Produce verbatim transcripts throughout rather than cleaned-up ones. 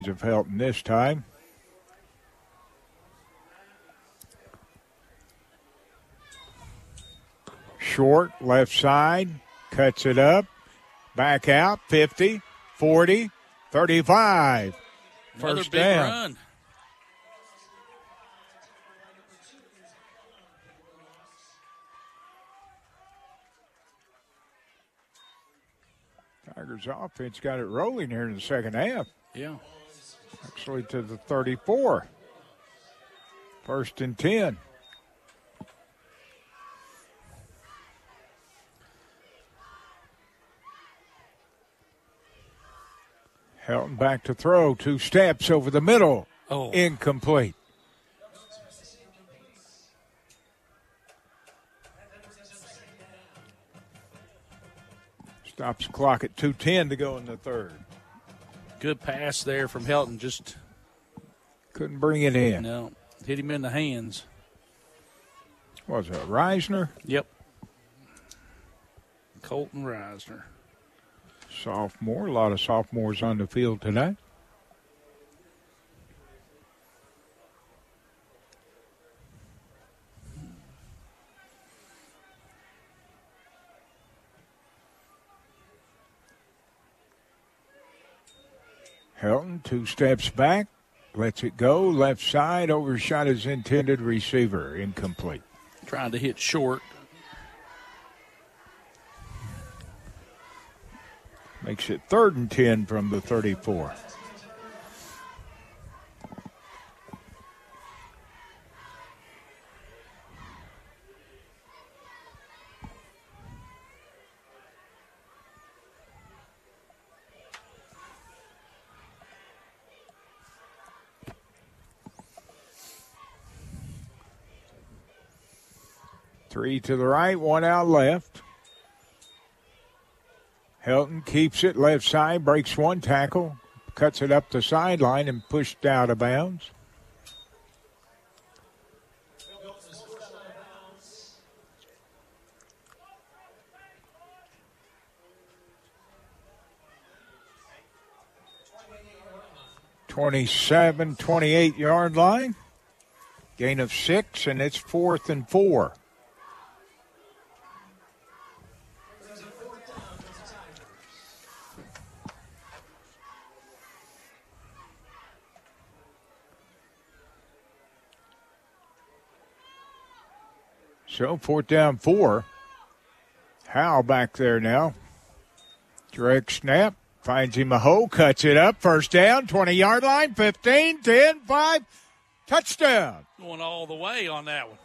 of Helton this time. Short, left side, cuts it up, back out, fifty, forty, thirty-five. Another First big down. run. Tigers offense got it rolling here in the second half. Yeah. Actually to the thirty-four. First and ten. Helton back to throw. Two steps over the middle. Oh. Incomplete. Stops the clock at two ten to go in the third. Good pass there from Helton. Just couldn't bring it in. No, hit him in the hands. Was it Reisner? Yep. Colton Reisner. Sophomore. A lot of sophomores on the field tonight. Helton, two steps back, lets it go, left side, overshot his intended receiver, incomplete. Trying to hit short. Makes it third and ten from the thirty-four. Three to the right, one out left. Helton keeps it left side, breaks one tackle, cuts it up the sideline and pushed out of bounds. twenty-seven, twenty-eight yard line. Gain of six, and it's fourth and four. So, fourth down, four. Howell back there now. Direct snap. Finds him a hole. Cuts it up. First down, twenty-yard line. fifteen, ten, five. Touchdown. Going all the way on that one.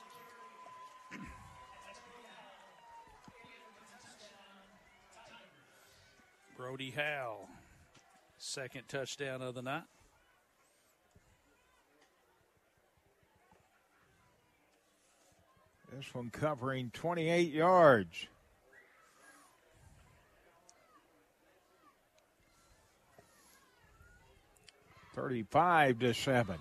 Brody Howell. Second touchdown of the night. This one covering twenty-eight yards. thirty-five to seven.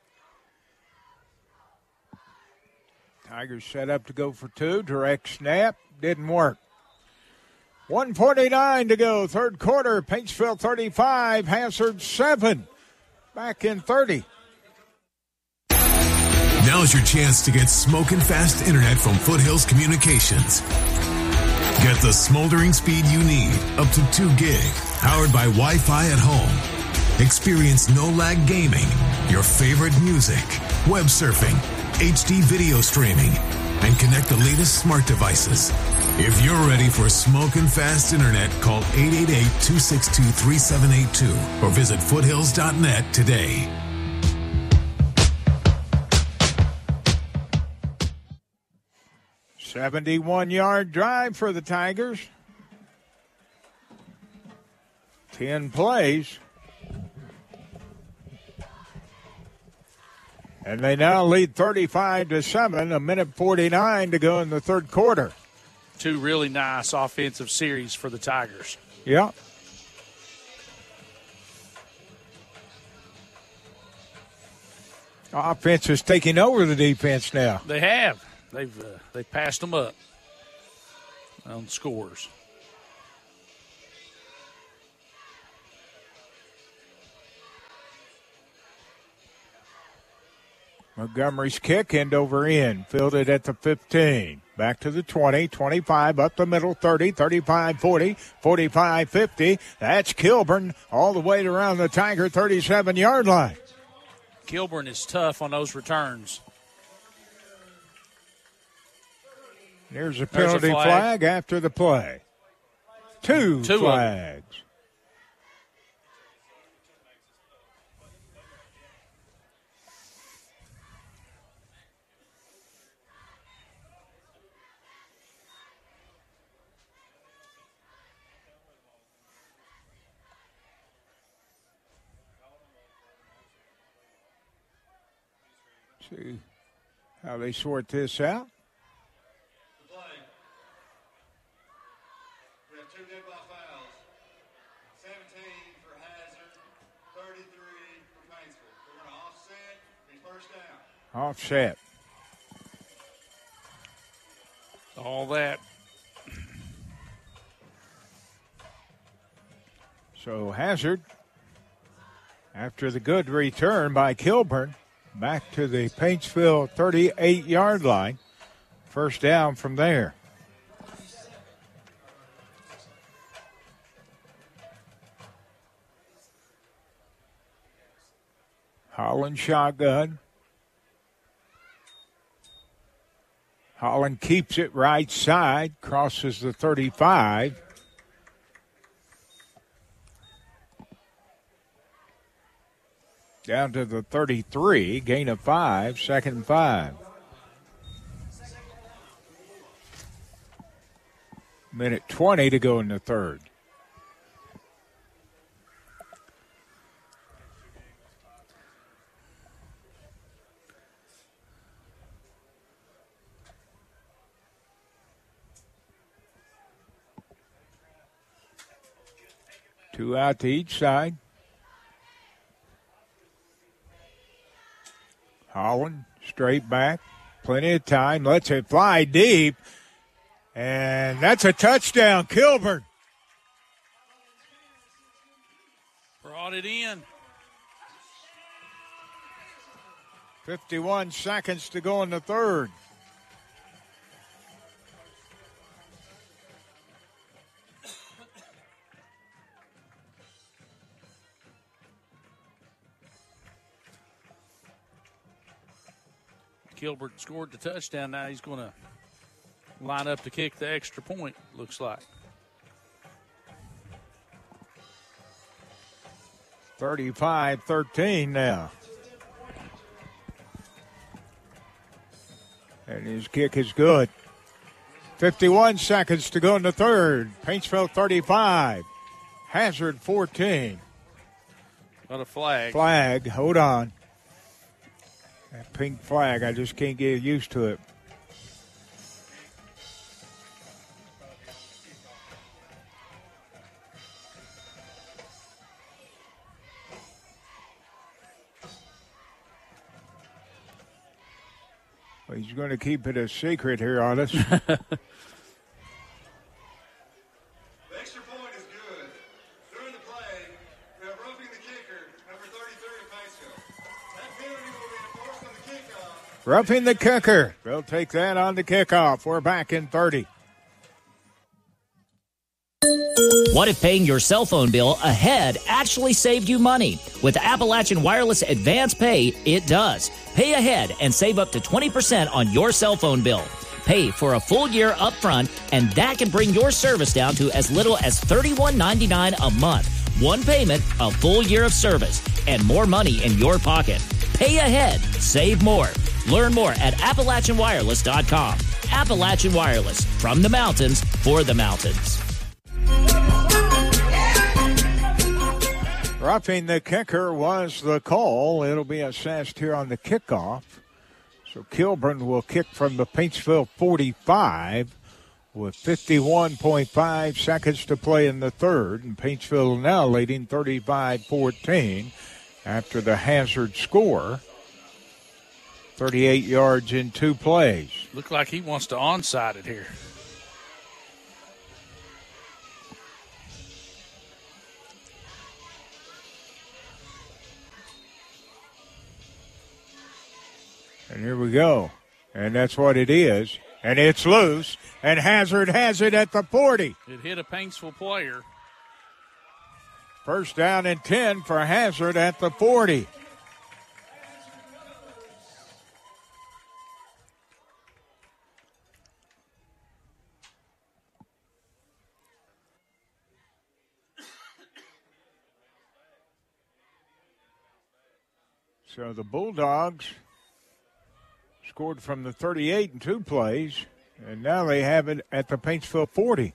Tigers set up to go for two. Direct snap. Didn't work. one forty-nine to go. Third quarter. Paintsville thirty-five. Hazard seven. Back in thirty. Now's your chance to get smoking fast internet from Foothills Communications. Get the smoldering speed you need, up to two gig, powered by Wi-Fi at home. Experience no-lag gaming, your favorite music, web surfing, H D video streaming, and connect the latest smart devices. If you're ready for smoking fast internet, call eight eight eight, two six two, three seven eight two or visit foothills dot net today. seventy-one yard drive for the Tigers. ten plays. And they now lead thirty-five to seven, a minute forty-nine to go in the third quarter. Two really nice offensive series for the Tigers. Yeah. Offense is taking over the defense now. They have. They've uh, they passed them up on scores. Montgomery's kick, end over end, fielded at the fifteen. Back to the twenty, twenty-five, up the middle, thirty, thirty-five, forty, forty-five, fifty. That's Kilburn all the way around the Tiger thirty-seven-yard line. Kilburn is tough on those returns. There's a There's a penalty flag. flag after the play. Two, Two of them. flags. See how they sort this out. The play. We have two dead ball fouls. seventeen for Hazard, thirty-three for Paintsville. We're going to offset, be first down. Offset. All that. So Hazard, after the good return by Kilburn, back to the Paintsville thirty-eight-yard line. First down from there. Holland shotgun. Holland keeps it right side, crosses the thirty-five. Down to the thirty-three, gain of five, second and five. Minute twenty to go in the third. Two out to each side. Holland straight back. Plenty of time. Lets it fly deep. And that's a touchdown, Kilburn. Brought it in. fifty-one seconds to go in the third. Kilburn scored the touchdown. Now he's going to line up to kick the extra point, looks like. thirty-five thirteen now. And his kick is good. fifty-one seconds to go in the third. Paintsville thirty-five. Hazard fourteen. Got a flag. Flag. Hold on. That pink flag, I just can't get used to it. Well, he's going to keep it a secret here on us. The extra point is good. During the play, we have roughing the kicker, number thirty-three of Paintsville. That penalty will be enforced on the kickoff. Roughing the kicker. They'll take that on the kickoff. We're back in thirty. What if paying your cell phone bill ahead actually saved you money? With Appalachian Wireless Advance Pay, it does. Pay ahead and save up to twenty percent on your cell phone bill. Pay for a full year up front, and that can bring your service down to as little as thirty-one ninety-nine a month. One payment, a full year of service, and more money in your pocket. Pay ahead, save more. Learn more at Appalachian Wireless dot com. Appalachian Wireless, from the mountains for the mountains. Roughing the kicker was the call. It'll be assessed here on the kickoff. So Kilburn will kick from the Paintsville forty-five with fifty-one point five seconds to play in the third. And Paintsville now leading thirty-five fourteen after the Hazard score. thirty-eight yards in two plays. Look like he wants to onside it here. And here we go. And that's what it is. And it's loose. And Hazard has it at the forty. It hit a Paintsville player. First down and ten for Hazard at the forty. So the Bulldogs scored from the thirty-eight in two plays, and now they have it at the Paintsville forty.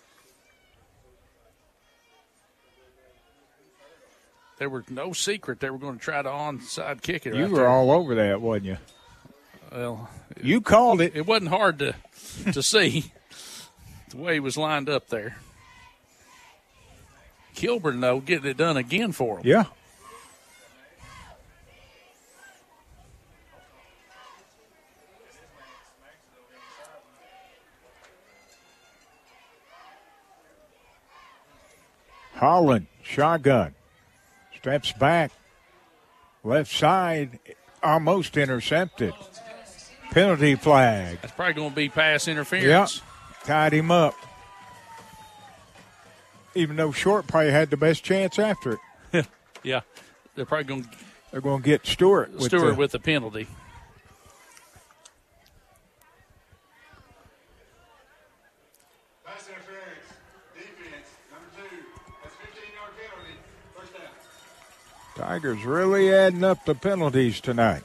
There was no secret they were going to try to onside kick it. You right were there. all over that, wasn't you? Well, you called it. It wasn't hard to to see the way he was lined up there. Kilburn, though, getting it done again for him. Yeah. Holland, shotgun, steps back, left side, almost intercepted. Penalty flag. That's probably going to be pass interference. Yep, tied him up. Even though Short probably had the best chance after it. Yeah, they're probably going to They're going to get Stewart. With Stewart the, with the penalty. Pass interference. Defense, number two. That's fifteen-yard penalty. First down. Tigers really adding up the penalties tonight.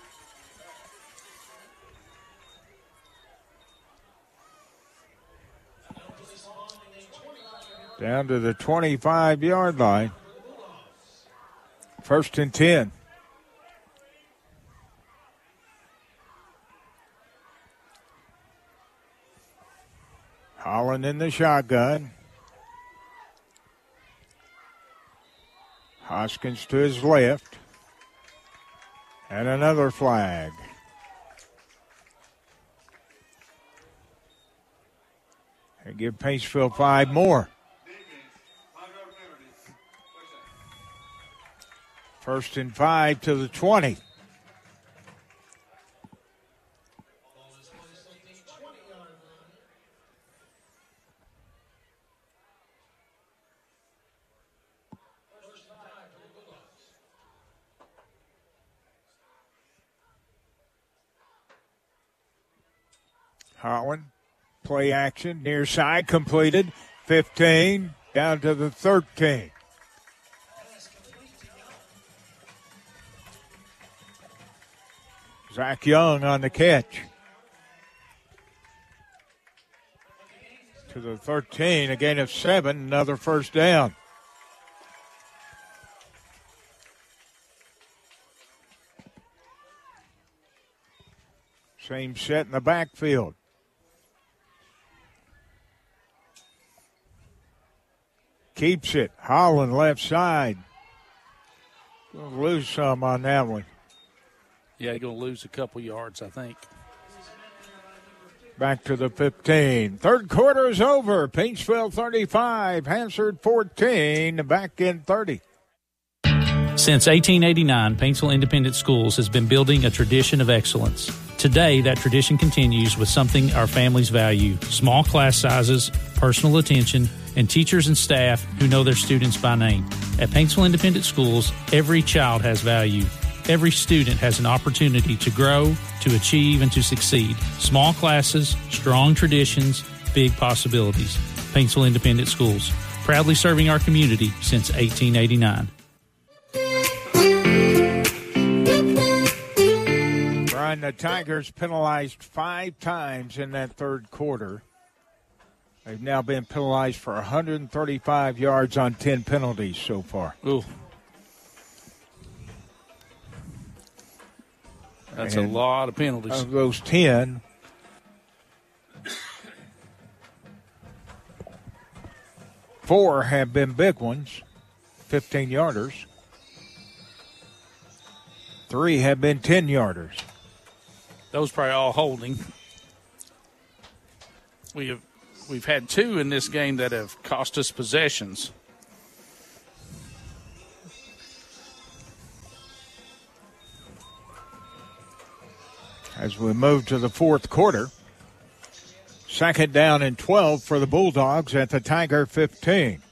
Down to the twenty-five-yard line. First and ten. Holland in the shotgun. Hoskins to his left. And another flag. And give Paintsville five more. First and five to the twenty. Holland, play action, near side, completed. fifteen, down to the thirteen. Zach Young on the catch. To the thirteen, a gain of seven, another first down. Same set in the backfield. Keeps it. Holland left side. Gonna lose some on that one. Yeah, you're going to lose a couple yards, I think. Back to the fifteen. Third quarter is over. Paintsville thirty-five, Hansard fourteen, back in thirty. Since eighteen eighty-nine, Paintsville Independent Schools has been building a tradition of excellence. Today, that tradition continues with something our families value: small class sizes, personal attention, and teachers and staff who know their students by name. At Paintsville Independent Schools, every child has value. Every student has an opportunity to grow, to achieve, and to succeed. Small classes, strong traditions, big possibilities. Paintsville Independent Schools, proudly serving our community since eighteen eighty-nine. Brian, the Tigers penalized five times in that third quarter. They've now been penalized for one hundred thirty-five yards on ten penalties so far. Ooh. That's And a lot of penalties. Of those ten, four have been big ones, fifteen-yarders. Three have been ten-yarders. Those probably all holding. We have, we've had two in this game that have cost us possessions. as we move to the fourth quarter. Second down and twelve for the Bulldogs at the Tiger fifteen.